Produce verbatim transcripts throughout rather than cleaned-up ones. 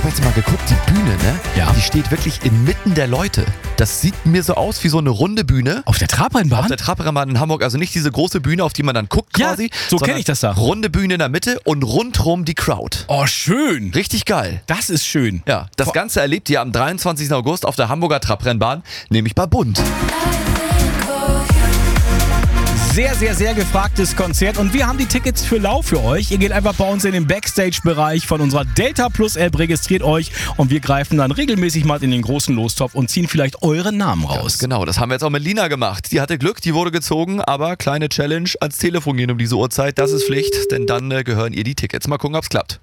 habe jetzt mal geguckt, die Bühne, ne? Ja. Die steht wirklich inmitten der Leute. Das sieht mir so aus wie so eine runde Bühne. Auf der Trabrennbahn? Auf der Trabrennbahn in Hamburg, also nicht diese große Bühne, auf die man dann guckt Ja, quasi. so sondern kenn ich das da. Runde Bühne in der Mitte und rundrum die Crowd. Oh, schön. Richtig geil. Das ist schön. Ja, das Ganze erlebt ihr am dreiundzwanzigsten August auf der Hamburger Trabrennbahn, nämlich bei Bund. Sehr, sehr, sehr gefragtes Konzert und wir haben die Tickets für Lau für euch. Ihr geht einfach bei uns in den Backstage-Bereich von unserer Delta Plus App, registriert euch und wir greifen dann regelmäßig mal in den großen Lostopf und ziehen vielleicht euren Namen raus. Genau, das haben wir jetzt auch mit Lina gemacht. Die hatte Glück, die wurde gezogen, aber kleine Challenge, ans Telefon gehen um diese Uhrzeit, das ist Pflicht, denn dann äh, gehören ihr die Tickets. Mal gucken, ob's klappt.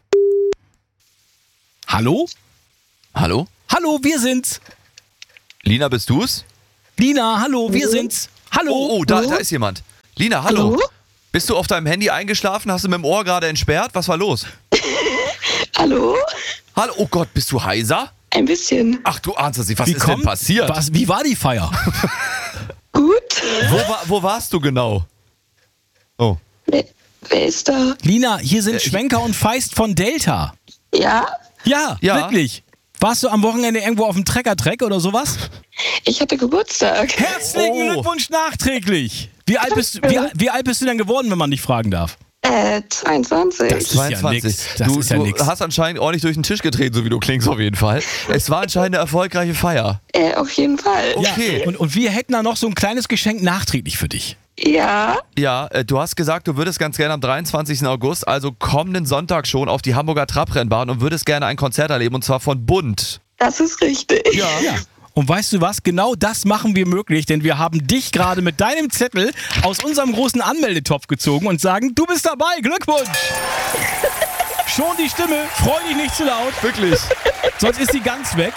Hallo? Hallo? Hallo, wir sind's. Lina, bist du's? Lina, hallo, wir sind's. Hallo. Oh, oh, da, da ist jemand. Lina, hallo. Hallo? Bist du auf deinem Handy eingeschlafen? Hast du mit dem Ohr gerade entsperrt? Was war los? Hallo? Hallo, oh Gott, bist du heiser? Ein bisschen. Ach, du ahnst es nicht. Was Wie ist kommt- denn passiert? Was, wie war die Feier? Gut. Wo, war, wo warst du genau? Oh. Wer, wer ist da? Lina, hier sind Äh, Schwenker und Feist von Delta. Ja? Ja, Ja. wirklich. Warst du am Wochenende irgendwo auf dem Trecker-Treck oder sowas? Ich hatte Geburtstag. Herzlichen Oh. Glückwunsch nachträglich. Wie alt, bist, wie, wie alt bist du denn geworden, wenn man dich fragen darf? Äh, zweiundzwanzig. Das ist ja zweiundzwanzig. nix. Das du ist ja du nix. hast anscheinend ordentlich durch den Tisch getreten, so wie du klingst auf jeden Fall. Es war anscheinend eine erfolgreiche Feier. Äh, auf jeden Fall. Okay. Ja, und, und wir hätten da noch so ein kleines Geschenk nachträglich für dich. Ja? Ja, äh, du hast gesagt, du würdest ganz gerne am dreiundzwanzigsten August, also kommenden Sonntag schon, auf die Hamburger Trabrennbahn und würdest gerne ein Konzert erleben, und zwar von Bund. Das ist richtig. Ja. Ja. Und weißt du was? Genau das machen wir möglich, denn wir haben dich gerade mit deinem Zettel aus unserem großen Anmeldetopf gezogen und sagen, du bist dabei, Glückwunsch! Schon die Stimme, freu dich nicht zu laut, Wirklich. sonst ist sie ganz weg.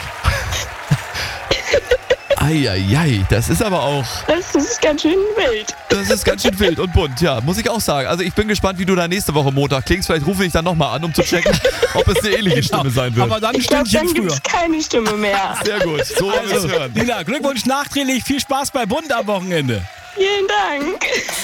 Eieiei, das ist aber auch, Das ist ganz schön wild. das ist ganz schön wild und bunt, ja, muss ich auch sagen. Also ich bin gespannt, wie du da nächste Woche Montag klingst. Vielleicht rufe ich dann nochmal an, um zu checken, ob es eine ähnliche Stimme sein wird. Aber dann ein Ich glaube, Stündchen dann gibt früher. es keine Stimme mehr. Sehr gut, so wollen wir es Also, hören. Lina, Glückwunsch nachträglich, viel Spaß bei Bund am Wochenende. Vielen Dank.